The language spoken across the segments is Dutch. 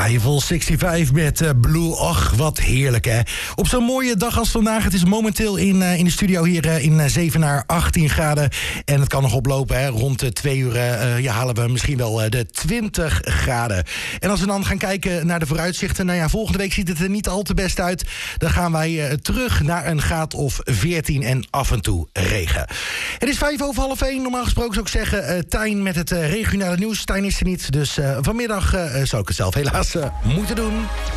Level 65 met Blue. Och, wat heerlijk hè. Op zo'n mooie dag als vandaag. Het is momenteel in de studio hier in 7 naar 18 graden. En het kan nog oplopen hè. Rond de 2 uur halen we misschien wel de 20 graden. En als we dan gaan kijken naar de vooruitzichten. Nou ja, volgende week ziet het er niet al te best uit. Dan gaan wij terug naar een graad of 14 en af en toe regen. Het is 1:05. Normaal gesproken zou ik zeggen Tijn met het regionale nieuws. Tijn is er niet, dus vanmiddag zou ik het zelf helaas moeten doen.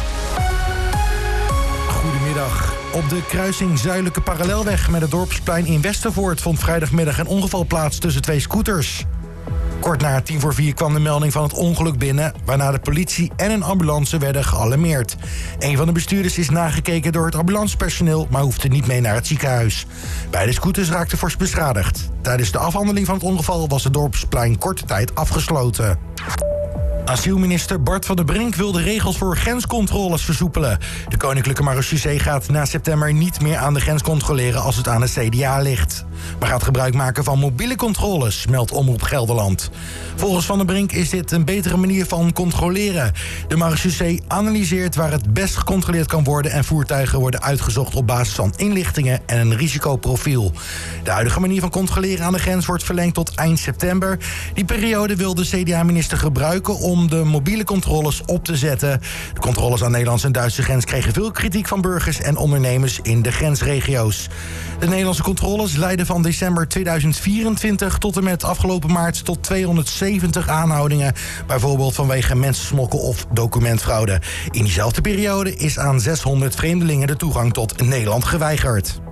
Goedemiddag. Op de kruising Zuidelijke Parallelweg met het Dorpsplein in Westervoort vond vrijdagmiddag een ongeval plaats tussen 2 scooters. Kort na 3:50 kwam de melding van het ongeluk binnen, waarna de politie en een ambulance werden gealarmeerd. Een van de bestuurders is nagekeken door het ambulancepersoneel, maar hoefde niet mee naar het ziekenhuis. Beide scooters raakten fors beschadigd. Tijdens de afhandeling van het ongeval was het Dorpsplein korte tijd afgesloten. Asielminister Bart van der Brink wil de regels voor grenscontroles versoepelen. De Koninklijke Marechaussee gaat na september niet meer aan de grens controleren als het aan het CDA ligt, maar gaat gebruik maken van mobiele controles, meldt Omroep Gelderland. Volgens Van der Brink is dit een betere manier van controleren. De Marechaussee analyseert waar het best gecontroleerd kan worden en voertuigen worden uitgezocht op basis van inlichtingen en een risicoprofiel. De huidige manier van controleren aan de grens wordt verlengd tot eind september. Die periode wil de CDA-minister gebruiken om de mobiele controles op te zetten. De controles aan de Nederlandse en Duitse grens kregen veel kritiek van burgers en ondernemers in de grensregio's. De Nederlandse controles leidden van december 2024 tot en met afgelopen maart tot 270 aanhoudingen, bijvoorbeeld vanwege mensensmokkel of documentfraude. In diezelfde periode is aan 600 vreemdelingen de toegang tot Nederland geweigerd.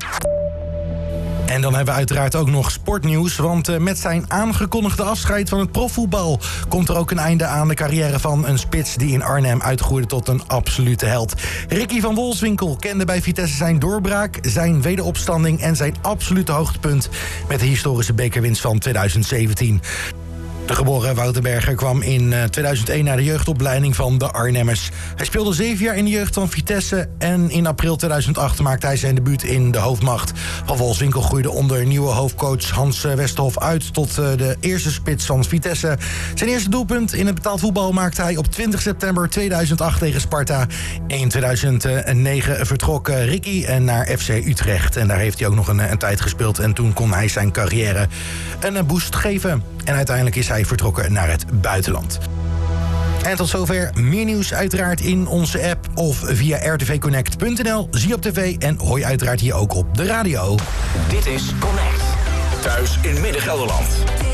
En dan hebben we uiteraard ook nog sportnieuws, want met zijn aangekondigde afscheid van het profvoetbal komt er ook een einde aan de carrière van een spits die in Arnhem uitgroeide tot een absolute held. Ricky van Wolfswinkel kende bij Vitesse zijn doorbraak, zijn wederopstanding en zijn absolute hoogtepunt met de historische bekerwinst van 2017. De geboren Wouterberger kwam in 2001 naar de jeugdopleiding van de Arnhemmers. Hij speelde 7 jaar in de jeugd van Vitesse en in april 2008 maakte hij zijn debuut in de hoofdmacht. Van Wolfswinkel groeide onder nieuwe hoofdcoach Hans Westerhof uit tot de eerste spits van Vitesse. Zijn eerste doelpunt in het betaald voetbal maakte hij op 20 september 2008 tegen Sparta. In 2009 vertrok Ricky naar FC Utrecht en daar heeft hij ook nog een tijd gespeeld en toen kon hij zijn carrière een boost geven. En uiteindelijk is hij vertrokken naar het buitenland. En tot zover. Meer nieuws uiteraard in onze app of via rtvconnect.nl. Zie op tv en hoor je uiteraard hier ook op de radio. Dit is Connect. Thuis in Midden-Gelderland.